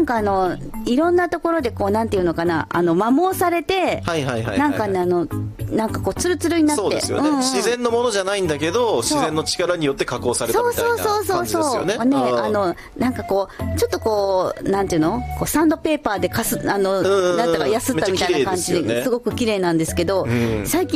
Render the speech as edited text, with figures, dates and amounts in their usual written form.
なんかいろんなところでこうなんていうのかな、摩耗されて、なんかねなんかこうツルツルになって、 そうですよね、自然のものじゃないんだけど自然の力によって加工されたみたいな感じですよね。 なんかこうちょっとこうなんていうの、こうサンドペーパーでなんとかやすったみたいな感じですごく綺麗なんですけど、最近